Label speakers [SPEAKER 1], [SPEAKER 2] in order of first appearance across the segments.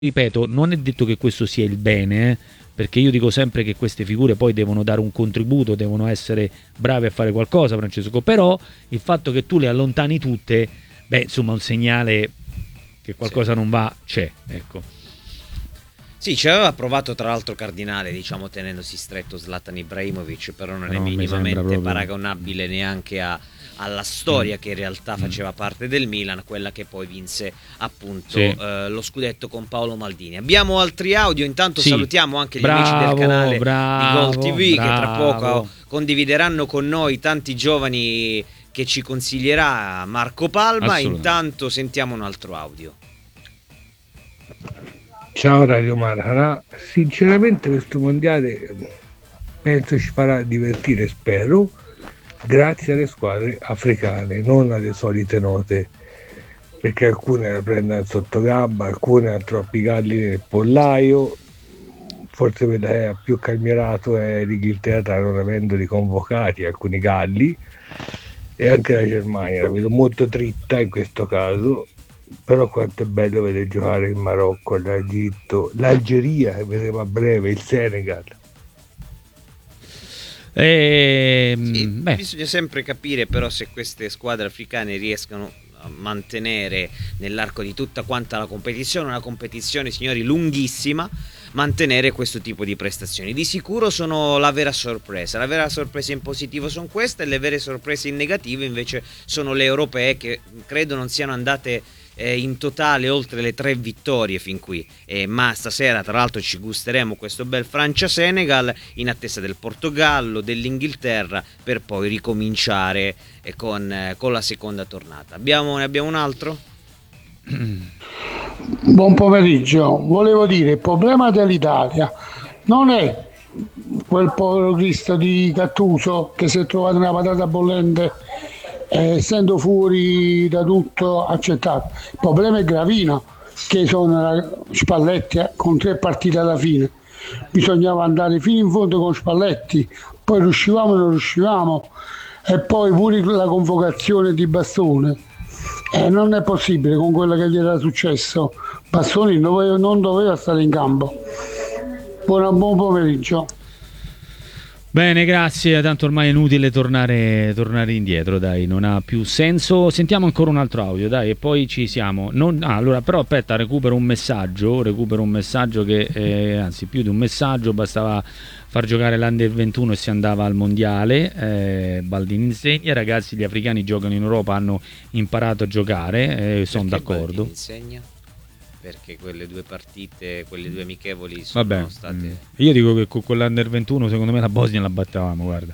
[SPEAKER 1] ripeto, non è detto che questo sia il bene, perché io dico sempre che queste figure poi devono dare un contributo, devono essere brave a fare qualcosa, Francesco, però il fatto che tu le allontani tutte, beh, insomma, un segnale che qualcosa non va c'è, ecco.
[SPEAKER 2] Sì, ci aveva provato tra l'altro Cardinale, diciamo, tenendosi stretto Zlatan Ibrahimovic, però non è minimamente paragonabile neanche alla storia che in realtà faceva parte del Milan, quella che poi vinse appunto lo scudetto con Paolo Maldini. Abbiamo altri audio, intanto salutiamo anche gli amici del canale di Gol TV che tra poco condivideranno con noi tanti giovani che ci consiglierà Marco Palma. Intanto sentiamo un altro audio.
[SPEAKER 3] Ciao Radio Marana, sinceramente questo mondiale penso ci farà divertire, spero, grazie alle squadre africane, non alle solite note, perché alcune la prendono sotto gamba, alcune hanno troppi galli nel pollaio, forse quella che ha più calmierato è l'Inghilterra non avendoli convocati alcuni galli, e anche la Germania la vedo molto dritta in questo caso. Però quanto è bello vedere giocare il Marocco, l'Egitto, l'Algeria che vedremo a breve, il Senegal.
[SPEAKER 2] Bisogna sempre capire però se queste squadre africane riescono a mantenere nell'arco di tutta quanta la competizione, una competizione, signori, lunghissima, mantenere questo tipo di prestazioni. Di sicuro sono la vera sorpresa in positivo sono queste, e le vere sorprese in negativo invece sono le europee, che credo non siano andate in totale oltre le 3 vittorie fin qui, ma stasera tra l'altro ci gusteremo questo bel Francia-Senegal in attesa del Portogallo, dell'Inghilterra, per poi ricominciare con la seconda tornata. Ne abbiamo un altro?
[SPEAKER 4] Buon pomeriggio, volevo dire, il problema dell'Italia non è quel povero Cristo di Gattuso che si è trovato una patata bollente essendo fuori da tutto accettato. Il problema è Gravina, che sono Spalletti con 3 partite alla fine. Bisognava andare fino in fondo con Spalletti, poi riuscivamo o non riuscivamo, e poi pure la convocazione di Bastone. Non è possibile con quello che gli era successo. Bastoni non doveva stare in campo. Buon pomeriggio.
[SPEAKER 1] Bene, grazie, tanto ormai è inutile tornare indietro, dai, non ha più senso. Sentiamo ancora un altro audio, dai, e poi ci siamo. Allora, però aspetta, recupero un messaggio che, anzi più di un messaggio, bastava far giocare l'Under 21 e si andava al mondiale. Baldini insegna, ragazzi, gli africani giocano in Europa, hanno imparato a giocare, sono d'accordo.
[SPEAKER 2] Baldini insegna? Perché quelle 2 partite, quelle 2 amichevoli sono state...
[SPEAKER 1] Io dico che con l'Under 21 secondo me la Bosnia la battevamo, guarda.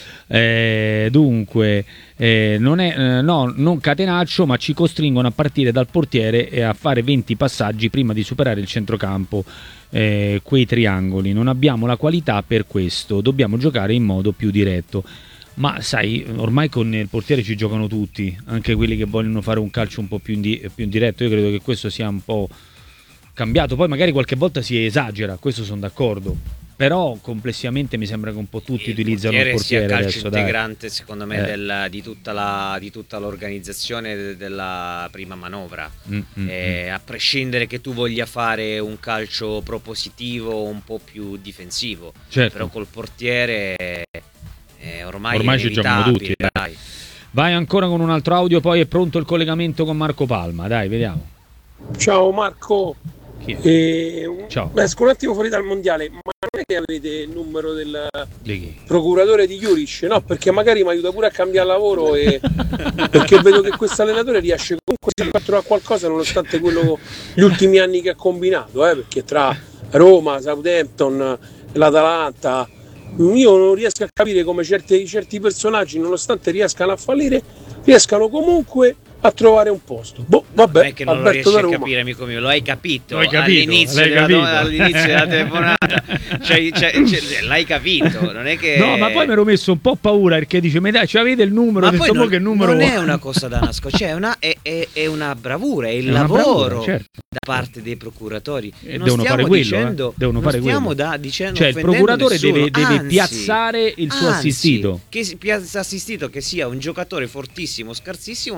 [SPEAKER 1] Dunque non catenaccio, ma ci costringono a partire dal portiere e a fare 20 passaggi prima di superare il centrocampo, quei triangoli. Non abbiamo la qualità per questo, dobbiamo giocare in modo più diretto. Ma sai, ormai con il portiere ci giocano tutti, anche quelli che vogliono fare un calcio un po' più diretto. Io credo che questo sia un po' cambiato, poi magari qualche volta si esagera, questo sono d'accordo, però complessivamente mi sembra che un po' tutti utilizzano il portiere
[SPEAKER 2] sia calcio
[SPEAKER 1] adesso,
[SPEAKER 2] integrante, secondo me, di tutta l'organizzazione della prima manovra. A prescindere che tu voglia fare un calcio propositivo o un po' più difensivo, certo. Però col portiere ormai
[SPEAKER 1] ci giocano tutti. Vai ancora con un altro audio, poi è pronto il collegamento con Marco Palma, dai, vediamo.
[SPEAKER 5] Ciao Marco.
[SPEAKER 1] Ciao.
[SPEAKER 5] Esco un attimo fuori dal mondiale, ma non è che avete il numero del procuratore di Juric? No, perché magari mi aiuta pure a cambiare lavoro, perché vedo che questo allenatore riesce comunque a trovare qualcosa nonostante gli ultimi anni che ha combinato, perché tra Roma, Southampton, l'Atalanta, io non riesco a capire come certi personaggi, nonostante riescano a fallire, riescano comunque a trovare un posto. Vabbè,
[SPEAKER 2] è che non
[SPEAKER 5] Alberto
[SPEAKER 2] lo riesci a capire, amico mio, lo hai capito all'inizio della telefonata. L'hai capito, non è che...
[SPEAKER 1] No, ma poi mi ero messo un po' paura, perché dice, ma dai, avete il numero?
[SPEAKER 2] Ma poi
[SPEAKER 1] che numero
[SPEAKER 2] non è una cosa da nascondere, è una bravura, è il lavoro, certo, da parte dei procuratori. Non
[SPEAKER 1] devono fare quello,
[SPEAKER 2] dicendo,
[SPEAKER 1] cioè il procuratore deve piazzare il suo assistito.
[SPEAKER 2] Che piazza assistito, che sia un giocatore fortissimo, scarsissimo, un allenatore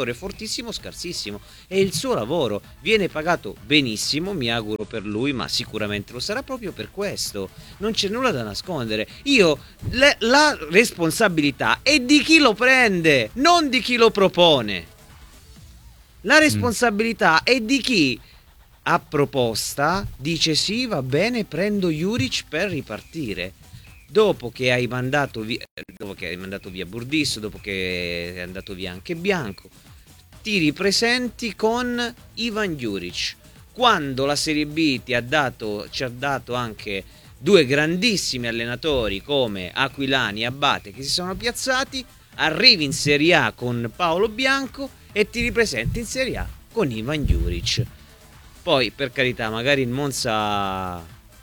[SPEAKER 2] giocatore fortissimo, scarsissimo, è il suo lavoro, viene pagato benissimo, mi auguro per lui, ma sicuramente lo sarà proprio per questo, non c'è nulla da nascondere. La responsabilità è di chi lo prende, non di chi lo propone. La responsabilità è di chi a proposta dice sì, va bene, prendo Juric per ripartire. Dopo che hai mandato via Burdisso, dopo che è andato via anche Bianco, ti ripresenti con Ivan Juric. Quando la Serie B ci ha dato anche due grandissimi allenatori come Aquilani e Abate che si sono piazzati, arrivi in Serie A con Paolo Bianco e ti ripresenti in Serie A con Ivan Juric. Poi, per carità, magari il Monza,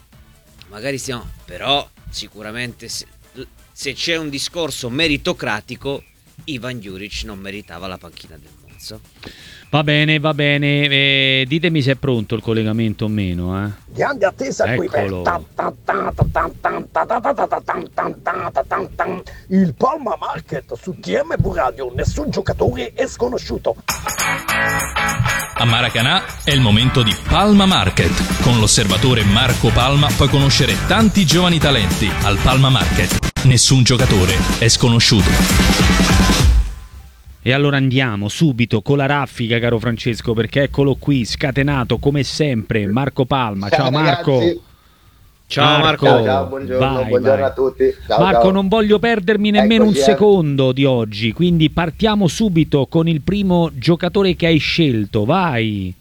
[SPEAKER 2] però sicuramente se c'è un discorso meritocratico, Ivan Juric non meritava la panchina del Monza.
[SPEAKER 1] Va bene, ditemi se è pronto il collegamento o meno.
[SPEAKER 6] Grande attesa qui per il Palma Market su TMV Radio, nessun giocatore è sconosciuto.
[SPEAKER 7] A Maracanã è il momento di Palma Market. Con l'osservatore Marco Palma puoi conoscere tanti giovani talenti. Al Palma Market nessun giocatore è sconosciuto.
[SPEAKER 1] E allora andiamo subito con la raffica, caro Francesco, perché eccolo qui, scatenato come sempre, Marco Palma. Ciao Marco.
[SPEAKER 8] Ragazzi.
[SPEAKER 2] Ciao Marco.
[SPEAKER 8] Ciao, buongiorno a tutti. Ciao,
[SPEAKER 1] Marco,
[SPEAKER 8] ciao.
[SPEAKER 1] non voglio perdermi nemmeno
[SPEAKER 8] Eccoci,
[SPEAKER 1] un secondo di oggi, quindi partiamo subito con il primo giocatore che hai scelto, vai.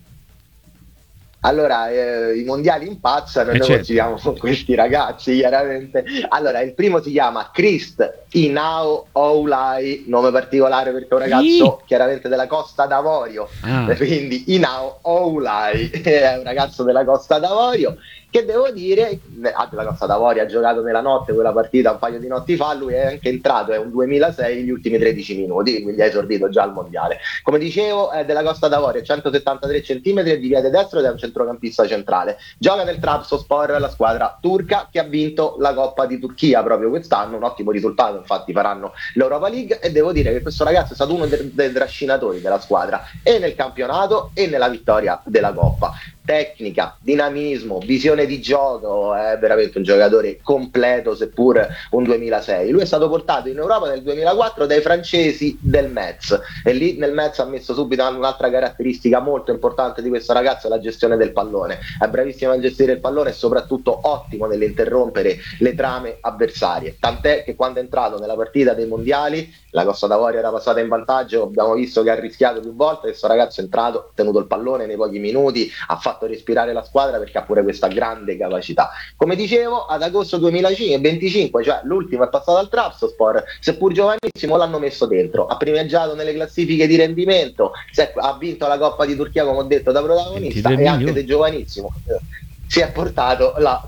[SPEAKER 8] Allora, i mondiali impazzano e noi
[SPEAKER 1] certo.
[SPEAKER 8] giriamo con questi ragazzi, chiaramente. Allora, il primo si chiama Christ Inao Oulai, nome particolare perché è un ragazzo chiaramente della Costa d'Avorio, quindi Inao Oulai è un ragazzo della Costa d'Avorio che devo dire, della Costa d'Avorio, ha giocato nella notte quella partita un paio di notti fa, lui è anche entrato, è un 2006 gli ultimi 13 minuti, quindi ha esordito già al mondiale. Come dicevo, è della Costa d'Avorio, 173 cm, è di piede destro ed è un centrocampista centrale. Gioca nel Trabzonspor, la squadra turca che ha vinto la Coppa di Turchia proprio quest'anno, un ottimo risultato, infatti faranno l'Europa League, e devo dire che questo ragazzo è stato uno dei trascinatori della squadra e nel campionato e nella vittoria della Coppa. Tecnica, dinamismo, visione di gioco, è veramente un giocatore completo, seppur un 2006. Lui è stato portato in Europa nel 2004 dai francesi del Metz e lì nel Metz ha messo subito un'altra caratteristica molto importante di questo ragazzo, è la gestione del pallone. È bravissimo a gestire il pallone e soprattutto ottimo nell'interrompere le trame avversarie, tant'è che quando è entrato nella partita dei mondiali la Costa d'Avorio era passata in vantaggio, abbiamo visto che ha rischiato più volte, questo ragazzo è entrato, ha tenuto il pallone nei pochi minuti, ha fatto respirare la squadra perché ha pure questa grande capacità. Come dicevo, ad agosto 2025, cioè l'ultimo è passato al Trabzonspor, seppur giovanissimo l'hanno messo dentro, ha primeggiato nelle classifiche di rendimento, ha vinto la Coppa di Turchia come ho detto da protagonista e anche da giovanissimo si è portato la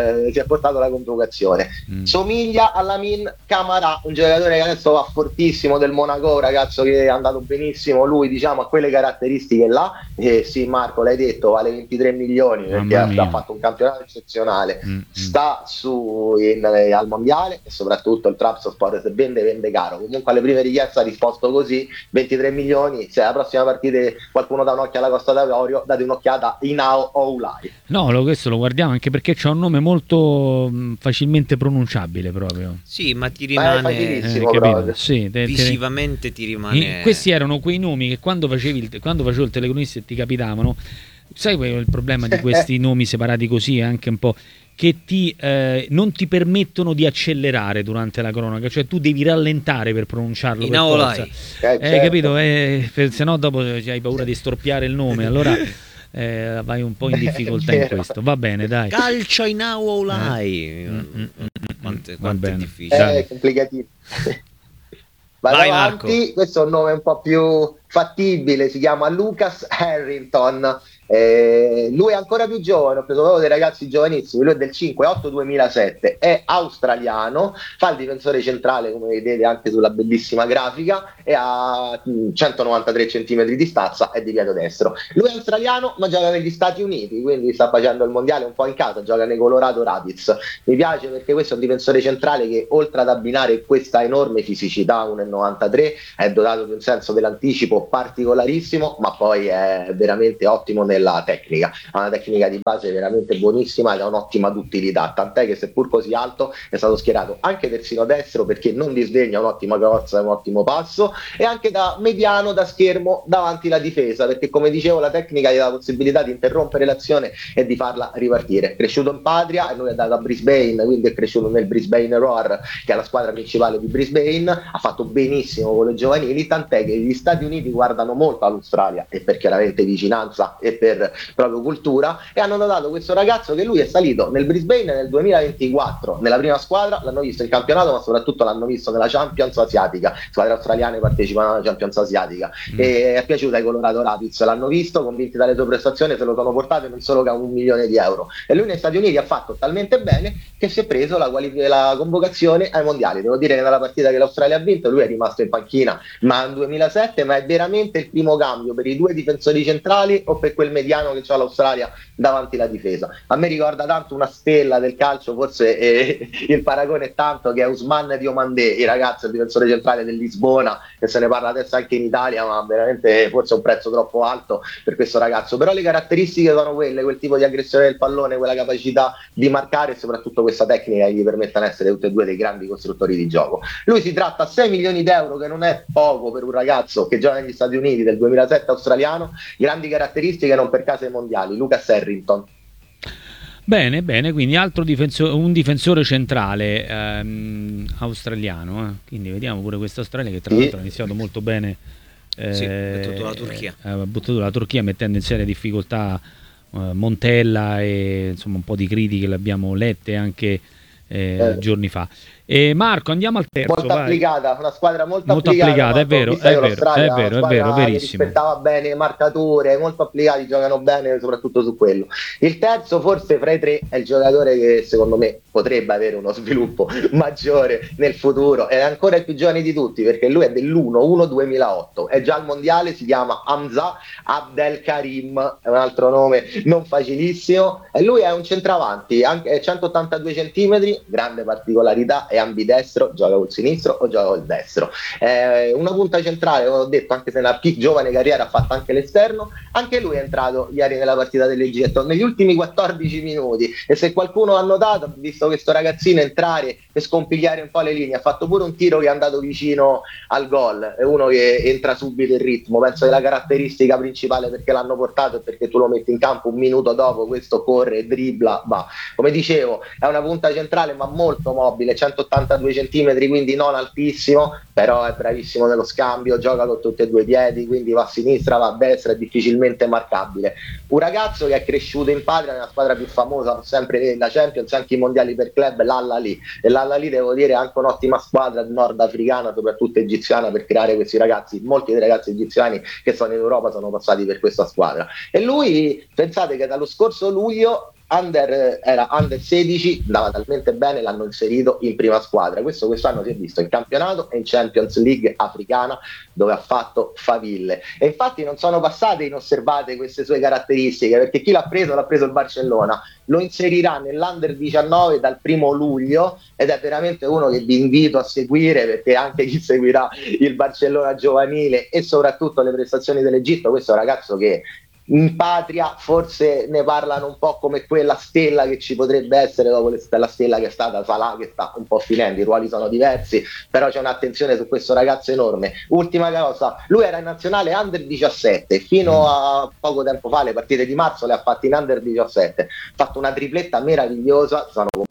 [SPEAKER 8] convocazione. Somiglia alla Min Camara, un giocatore che adesso va fortissimo del Monaco, un ragazzo che è andato benissimo, lui diciamo ha quelle caratteristiche là, sì Marco l'hai detto, vale 23 milioni perché ha fatto un campionato eccezionale, sta al mondiale e soprattutto il Trabzonspor se vende caro, comunque alle prime richieste ha risposto così, 23 milioni, se alla prossima partita qualcuno dà un occhio alla Costa d'Avorio date un'occhiata in Inao Oulai.
[SPEAKER 1] No, questo lo guardiamo anche perché c'ha un nome molto facilmente pronunciabile proprio.
[SPEAKER 2] Sì, ma ti rimane
[SPEAKER 1] sì,
[SPEAKER 2] visivamente ti rimane.
[SPEAKER 1] Questi erano quei nomi che quando facevo il telecronista e ti capitavano, sai il problema di questi nomi separati così è anche un po' che non ti permettono di accelerare durante la cronaca, cioè tu devi rallentare per pronunciarlo per forza.
[SPEAKER 8] Certo.
[SPEAKER 1] Capito? Se no dopo hai paura di storpiare il nome, allora vai un po' in difficoltà in questo. Va bene, dai.
[SPEAKER 2] Calcio in Aulai. Quanto è difficile.
[SPEAKER 8] È complicativo. Vado
[SPEAKER 2] Vai,
[SPEAKER 8] avanti.
[SPEAKER 2] Marco.
[SPEAKER 8] Questo è un nome un po' più fattibile, si chiama Lucas Harrington, Lui è ancora più giovane, ho preso proprio dei ragazzi giovanissimi, lui è del 5-8-2007, è australiano, fa il difensore centrale come vedete anche sulla bellissima grafica e ha 193 cm di stazza, è di piede destro. Lui è australiano ma gioca negli Stati Uniti, quindi sta facendo il mondiale un po' in casa, gioca nei Colorado Rapids. Mi piace perché questo è un difensore centrale che oltre ad abbinare questa enorme fisicità 1,93 è dotato di un senso dell'anticipo particolarissimo, ma poi è veramente ottimo nella tecnica, ha una tecnica di base veramente buonissima ed ha un'ottima duttilità, tant'è che seppur così alto è stato schierato anche terzino destro perché non disdegna un'ottima corsa e un ottimo passo, e anche da mediano, da schermo davanti la difesa, perché come dicevo la tecnica gli dà la possibilità di interrompere l'azione e di farla ripartire. Cresciuto in patria e lui è andato a Brisbane, quindi è cresciuto nel Brisbane Roar, che è la squadra principale di Brisbane, ha fatto benissimo con le giovanili, tant'è che gli Stati Uniti guardano molto all'Australia e per chiaramente vicinanza e per proprio cultura, e hanno notato questo ragazzo che lui è salito nel Brisbane nel 2024 nella prima squadra, l'hanno visto in campionato ma soprattutto l'hanno visto nella Champions asiatica, squadre australiane partecipano alla Champions asiatica, e è piaciuta ai Colorado Rapids, l'hanno visto, convinti dalle sue prestazioni, se lo sono portato non solo che a $1 milione, e lui negli Stati Uniti ha fatto talmente bene che si è preso la convocazione ai mondiali. Devo dire che nella partita che l'Australia ha vinto lui è rimasto in panchina ma nel 2007, ma è veramente il primo cambio per i due difensori centrali o per quel mediano che c'ha l'Australia davanti alla difesa. A me ricorda tanto una stella del calcio, forse il paragone è tanto, che è Ousmane Diomandé, il ragazzo, il difensore centrale del Lisbona, che se ne parla adesso anche in Italia, ma veramente forse un prezzo troppo alto per questo ragazzo, però le caratteristiche sono quel tipo di aggressione del pallone, quella capacità di marcare e soprattutto questa tecnica che gli permettono di essere tutti e due dei grandi costruttori di gioco. Lui si tratta a 6 milioni d'euro, che non è poco per un ragazzo che gioca negli Stati Uniti del 2007 australiano, grandi caratteristiche non per caso ai mondiali. Lucas Harrington.
[SPEAKER 1] Bene, quindi un difensore centrale australiano, quindi vediamo pure questa Australia che tra l'altro ha iniziato molto bene,
[SPEAKER 2] ha
[SPEAKER 1] buttato la Turchia mettendo in seria difficoltà Montella, e insomma un po' di critiche le abbiamo lette anche giorni fa. E Marco, andiamo al terzo.
[SPEAKER 8] Molto applicata, una squadra molto applicata,
[SPEAKER 1] è vero, verissimo.
[SPEAKER 8] Rispettava bene le marcature, molto applicati, giocano bene soprattutto su quello. Il terzo forse fra i tre è il giocatore che secondo me potrebbe avere uno sviluppo maggiore nel futuro, è ancora il più giovane di tutti perché lui è dell'1-1-2008, è già al mondiale, si chiama Hamza Abdelkarim, è un altro nome non facilissimo, e lui è un centravanti, anche 182 centimetri, grande particolarità, è ambidestro, gioca col sinistro o gioca col destro, una punta centrale, come ho detto, anche se nella più giovane carriera ha fatto anche l'esterno, anche lui è entrato ieri nella partita dell'Egitto negli ultimi 14 minuti, e se qualcuno ha notato, ha visto questo ragazzino entrare e scompigliare un po' le linee, ha fatto pure un tiro che è andato vicino al gol, è uno che entra subito in ritmo, penso che la caratteristica principale perché l'hanno portato è perché tu lo metti in campo un minuto dopo, questo corre, dribbla, va, come dicevo è una punta centrale ma molto mobile, 182 centimetri, quindi non altissimo, però è bravissimo nello scambio, gioca con tutti e due i piedi, quindi va a sinistra, va a destra, è difficilmente marcabile. Un ragazzo che è cresciuto in patria nella squadra più famosa sempre la Champions, anche i mondiali per club, l'Al-Ahly, e l'Al-Ahly devo dire è anche un'ottima squadra nordafricana, soprattutto egiziana, per creare questi ragazzi. Molti dei ragazzi egiziani che sono in Europa sono passati per questa squadra, e lui, pensate che dallo scorso luglio era under 16, andava talmente bene, l'hanno inserito in prima squadra. Questo quest'anno si è visto in campionato e in Champions League africana, dove ha fatto faville, e infatti non sono passate inosservate queste sue caratteristiche, perché chi l'ha preso il Barcellona, lo inserirà nell'Under 19 dal 1 luglio, ed è veramente uno che vi invito a seguire, perché anche chi seguirà il Barcellona giovanile e soprattutto le prestazioni dell'Egitto, questo è un ragazzo che in patria forse ne parlano un po' come quella stella che ci potrebbe essere dopo la stella che è stata Salah, che sta un po' finendo, i ruoli sono diversi, però c'è un'attenzione su questo ragazzo enorme. Ultima cosa, lui era in nazionale under 17 fino a poco tempo fa, le partite di marzo le ha fatte in under 17, ha fatto una tripletta meravigliosa, sono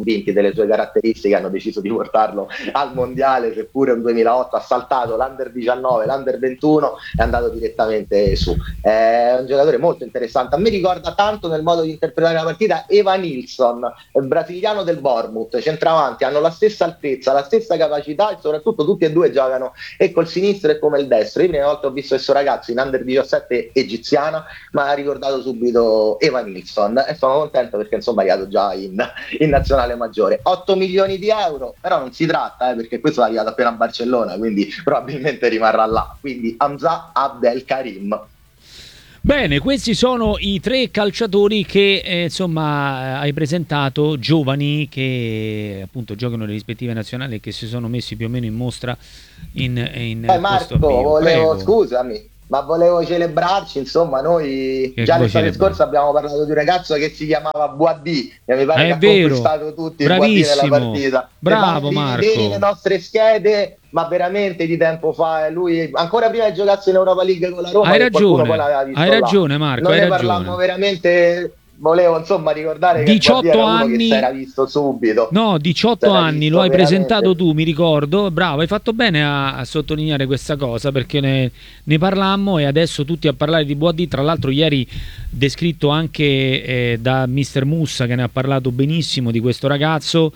[SPEAKER 8] convinti delle sue caratteristiche, hanno deciso di portarlo al mondiale, seppure nel 2008 ha saltato l'Under 19, l'Under 21, è andato direttamente su. È un giocatore molto interessante, a me ricorda tanto nel modo di interpretare la partita Evan Nilsson, il brasiliano del Bournemouth, centravanti, hanno la stessa altezza, la stessa capacità e soprattutto tutti e due giocano e col sinistro e come il destro. Io prima volta ho visto questo ragazzo in Under 17 egiziana, ma ha ricordato subito Evan Nilsson e sono contento perché insomma è arrivato già in nazionale maggiore. 8 milioni di euro, però non si tratta perché questo è arrivato appena a Barcellona, quindi probabilmente rimarrà là. Quindi Hamza Abdelkarim.
[SPEAKER 1] Bene, questi sono i 3 calciatori che insomma hai presentato, giovani che appunto giocano nelle rispettive nazionali e che si sono messi più o meno in mostra in
[SPEAKER 8] Marco, scusami, ma volevo celebrarci, insomma, noi già l'estate scorsa abbiamo parlato di un ragazzo che si chiamava Boadì, che mi pare che ha conquistato tutti nella partita.
[SPEAKER 1] Bravo Marco.
[SPEAKER 8] Vedere le nostre schede, ma veramente di tempo fa, lui ancora prima di giocarsi in Europa League con la Roma,
[SPEAKER 1] hai ragione Marco,
[SPEAKER 8] noi ne parlammo veramente. Volevo insomma ricordare
[SPEAKER 1] 18
[SPEAKER 8] che
[SPEAKER 1] anni
[SPEAKER 8] che si era visto subito.
[SPEAKER 1] No, 18 anni lo hai presentato tu, mi ricordo. Bravo, hai fatto bene a sottolineare questa cosa, perché ne parlammo e adesso tutti a parlare di Boadì. Tra l'altro ieri descritto anche da Mister Mussa, che ne ha parlato benissimo di questo ragazzo.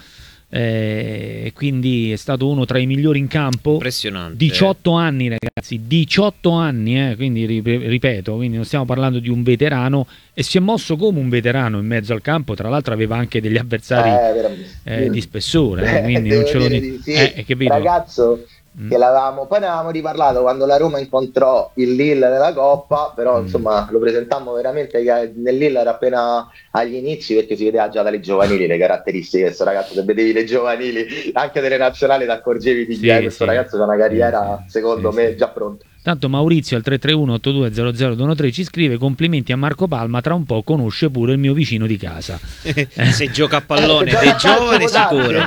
[SPEAKER 1] Quindi è stato uno tra i migliori in campo.
[SPEAKER 2] Impressionante.
[SPEAKER 1] 18 anni ragazzi, 18 anni, quindi ripeto, quindi non stiamo parlando di un veterano, e si è mosso come un veterano in mezzo al campo. Tra l'altro aveva anche degli avversari di spessore, quindi non ce lo capito?
[SPEAKER 8] Ragazzo che poi ne avevamo riparlato quando la Roma incontrò il Lille nella Coppa, però insomma lo presentammo veramente che nel Lille era appena agli inizi, perché si vedeva già dalle giovanili le caratteristiche di questo ragazzo. Se vedevi le giovanili anche delle nazionali ti accorgevi di questo ragazzo ha una carriera secondo me già pronta.
[SPEAKER 1] Tanto Maurizio al 331-8200-213 ci scrive: complimenti a Marco Palma, tra un po' conosce pure il mio vicino di casa.
[SPEAKER 2] Se gioca a pallone ed è giovane sicuro,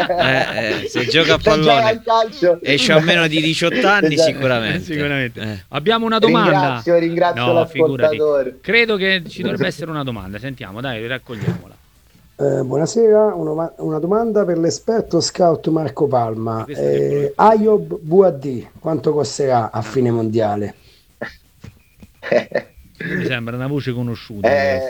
[SPEAKER 2] se gioca a pallone e c'ha meno di 18 anni sicuramente.
[SPEAKER 1] Abbiamo una domanda.
[SPEAKER 8] Ringrazio l'ascoltatore.
[SPEAKER 1] Credo che ci dovrebbe essere una domanda, sentiamo, dai, raccogliamola.
[SPEAKER 9] Buonasera, una domanda per l'esperto scout Marco Palma. Ayoub Boadì quanto costerà a fine mondiale?
[SPEAKER 1] Mi sembra una voce conosciuta.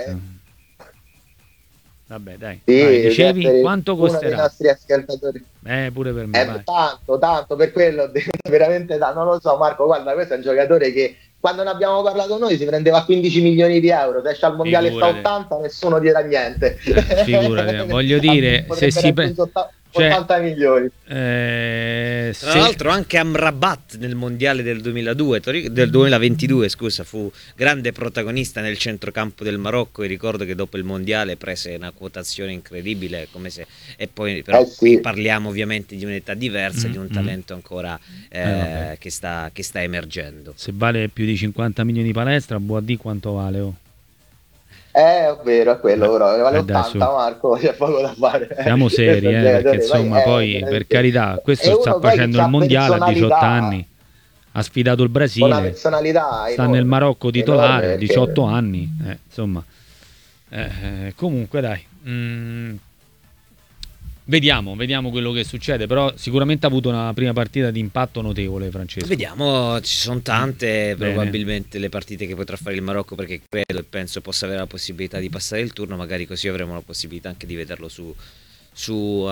[SPEAKER 1] Vabbè, dai,
[SPEAKER 8] dicevi
[SPEAKER 1] quanto costerà?
[SPEAKER 8] Uno dei nostri ascoltatori.
[SPEAKER 1] Pure per me.
[SPEAKER 8] Tanto, per quello veramente tanto. Non lo so, Marco, guarda, questo è un giocatore che quando ne abbiamo parlato noi si prendeva 15 milioni di euro, se esce al mondiale sta 80 nessuno dirà niente.
[SPEAKER 1] Figurati, voglio dire, se si
[SPEAKER 8] 80 milioni.
[SPEAKER 2] Tra l'altro anche Amrabat nel mondiale del 2022 scusa, fu grande protagonista nel centrocampo del Marocco, e ricordo che dopo il mondiale prese una quotazione incredibile, come se, e poi però qui parliamo ovviamente di un'età diversa, di un talento ancora che sta emergendo.
[SPEAKER 1] Se vale più di 50 milioni di palestra, Boadì quanto vale?
[SPEAKER 8] È vero, è quello, però ne vale 80, Marco, c'è poco da fare.
[SPEAKER 1] Siamo seri, perché insomma poi per carità, questo sta facendo il mondiale a 18 anni, ha sfidato il Brasile, sta nel Marocco titolare, 18 anni, insomma. Comunque dai, vediamo quello che succede, però sicuramente ha avuto una prima partita di impatto notevole, Francesco.
[SPEAKER 2] Vediamo, ci sono tante probabilmente le partite che potrà fare il Marocco, perché credo e penso possa avere la possibilità di passare il turno, magari così avremo la possibilità anche di vederlo su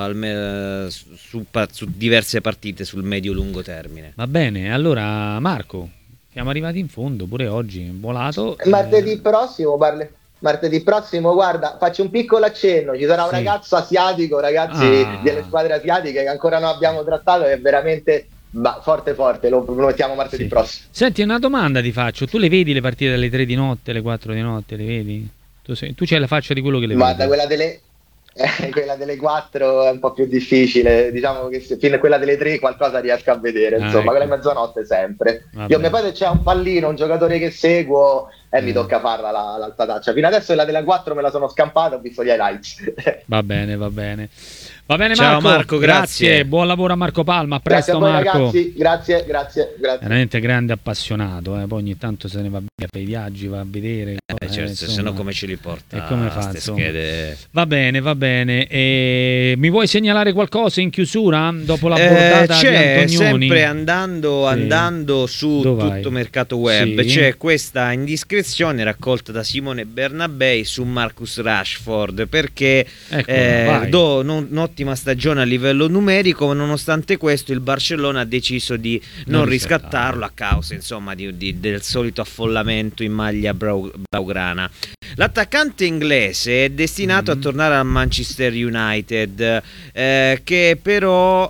[SPEAKER 2] diverse partite sul medio-lungo termine.
[SPEAKER 1] Va bene, allora Marco, siamo arrivati in fondo pure oggi, volato.
[SPEAKER 8] Martedì prossimo, guarda, faccio un piccolo accenno, ci sarà un ragazzo asiatico, ragazzi delle squadre asiatiche che ancora non abbiamo trattato, che è veramente forte, lo mettiamo martedì prossimo.
[SPEAKER 1] Senti, una domanda ti faccio: tu le vedi le partite alle 3 di notte, alle 4 di notte, le vedi? Tu c'hai la faccia di quello che le vedi?
[SPEAKER 8] Guarda, quella delle 4 è un po' più difficile, diciamo che fino a quella delle 3 qualcosa riesco a vedere, insomma, quella di mezzanotte sempre. Io poi se c'è un pallino, un giocatore che seguo, mi tocca farla l'alta taccia. Fino adesso quella della 4 me la sono scampata, ho visto gli highlights.
[SPEAKER 1] Va bene. Va bene,
[SPEAKER 2] ciao
[SPEAKER 1] Marco,
[SPEAKER 2] grazie.
[SPEAKER 1] Buon lavoro a Marco Palma. A presto,
[SPEAKER 8] grazie a voi,
[SPEAKER 1] Marco.
[SPEAKER 8] ragazzi. Grazie.
[SPEAKER 1] Veramente grande appassionato, poi ogni tanto se ne va via per i viaggi, va a vedere.
[SPEAKER 2] Certo, se no come ce li porta?
[SPEAKER 1] E come fa,
[SPEAKER 2] schede?
[SPEAKER 1] Va bene. E mi vuoi segnalare qualcosa in chiusura dopo la bordata di Antonioni?
[SPEAKER 2] Sempre andando su tutto mercato web, c'è questa indiscrezione raccolta da Simone Bernabei su Marcus Rashford, perché un'ottima stagione a livello numerico, ma nonostante questo il Barcellona ha deciso di non riscattarlo a causa insomma del solito affollamento in maglia blaugrana. L'attaccante inglese è destinato a tornare al Manchester United, che però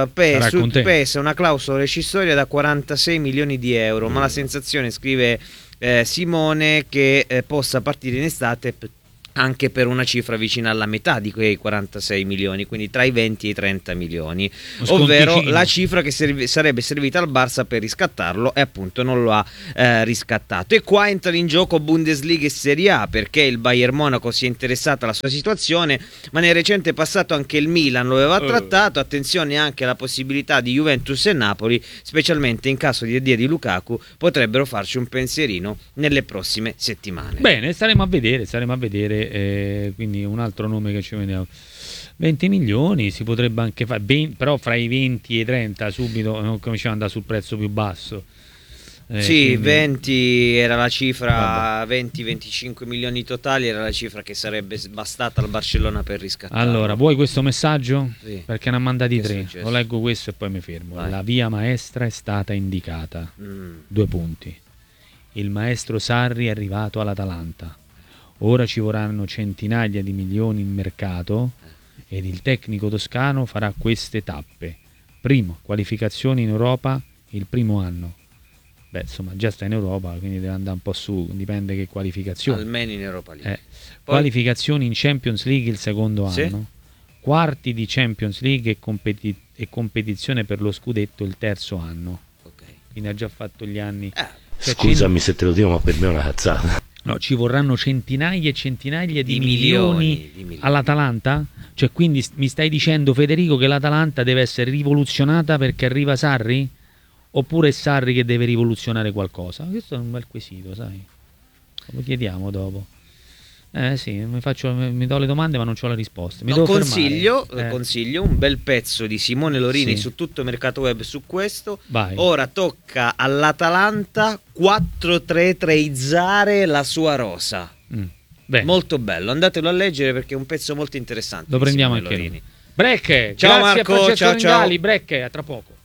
[SPEAKER 2] pesa una clausola rescissoria da 46 milioni di euro, ma la sensazione, scrive Simone, che possa partire in estate anche per una cifra vicina alla metà di quei 46 milioni, quindi tra i 20 e i 30 milioni, ovvero la cifra che sarebbe servita al Barça per riscattarlo, e appunto non lo ha riscattato. E qua entrano in gioco Bundesliga e Serie A, perché il Bayern Monaco si è interessato alla sua situazione, ma nel recente passato anche il Milan lo aveva trattato. Attenzione anche alla possibilità di Juventus e Napoli, specialmente in caso di addio di Lukaku, potrebbero farci un pensierino nelle prossime settimane.
[SPEAKER 1] Bene, staremo a vedere. Quindi un altro nome che ci vediamo, 20 milioni si potrebbe anche fare, però fra i 20 e i 30 subito non cominciamo ad andare sul prezzo più basso.
[SPEAKER 2] Sì, quindi 20 era la cifra, 20-25 milioni totali era la cifra che sarebbe bastata al Barcellona per riscattarlo.
[SPEAKER 1] Allora, vuoi questo messaggio?
[SPEAKER 2] Sì.
[SPEAKER 1] Perché ne ha mandati 3. Lo leggo questo e poi mi fermo. Vai. La via maestra è stata indicata. 2 punti. Il maestro Sarri è arrivato all'Atalanta. Ora ci vorranno centinaia di milioni in mercato ed il tecnico toscano farà queste tappe. Primo, qualificazioni in Europa il primo anno. Beh, insomma, già sta in Europa, quindi deve andare un po' su, dipende che qualificazioni.
[SPEAKER 2] Almeno in Europa League.
[SPEAKER 1] Qualificazioni in Champions League il secondo anno. Quarti di Champions League e competizione per lo scudetto il terzo anno.
[SPEAKER 2] Okay.
[SPEAKER 1] Quindi ha già fatto gli anni.
[SPEAKER 10] Scusami se te lo dico, ma per me è una cazzata.
[SPEAKER 1] No, ci vorranno centinaia e centinaia di milioni all'Atalanta? Cioè, quindi mi stai dicendo, Federico, che l'Atalanta deve essere rivoluzionata perché arriva Sarri? Oppure è Sarri che deve rivoluzionare qualcosa? Questo è un bel quesito, sai? Lo chiediamo dopo. Sì, mi do le domande ma non ho la risposta.
[SPEAKER 2] Consiglio un bel pezzo di Simone Lorini su tutto mercato web su questo.
[SPEAKER 1] Vai.
[SPEAKER 2] Ora tocca all'Atalanta 4-3-3izzare la sua rosa. Molto bello, andatelo a leggere perché è un pezzo molto interessante.
[SPEAKER 1] Lo prendiamo anche noi. Break.
[SPEAKER 2] Ciao
[SPEAKER 1] Grazie
[SPEAKER 2] Marco,
[SPEAKER 1] a Francesco
[SPEAKER 2] ciao.
[SPEAKER 1] Break, a tra poco.